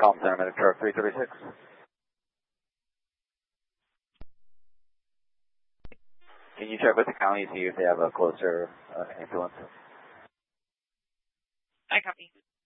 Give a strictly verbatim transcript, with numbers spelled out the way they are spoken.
Calm Center, Medicare three thirty-six. Can you check with the county, see if they have a closer uh, ambulance? I copy.